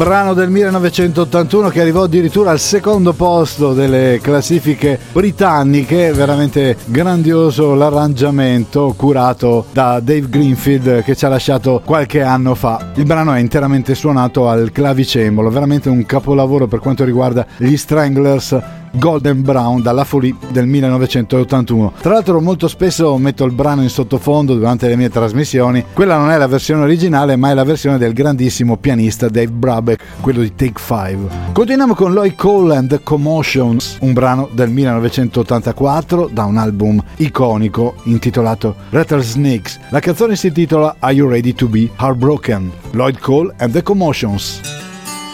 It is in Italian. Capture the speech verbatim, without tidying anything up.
brano del millenovecentottantuno che arrivò addirittura al secondo posto delle classifiche britanniche. Veramente grandioso l'arrangiamento curato da Dave Greenfield che ci ha lasciato qualche anno fa. Il brano è interamente suonato al clavicembalo, veramente un capolavoro per quanto riguarda gli Stranglers. Golden Brown dalla Folie del millenovecentottantuno. Tra l'altro molto spesso metto il brano in sottofondo durante le mie trasmissioni. Quella non è la versione originale, ma è la versione del grandissimo pianista Dave Brubeck, quello di Take Five. Continuiamo con Lloyd Cole and the Commotions, un brano del millenovecentottantaquattro da un album iconico intitolato Rattlesnakes. La canzone si intitola Are You Ready to Be Heartbroken? Lloyd Cole and the Commotions.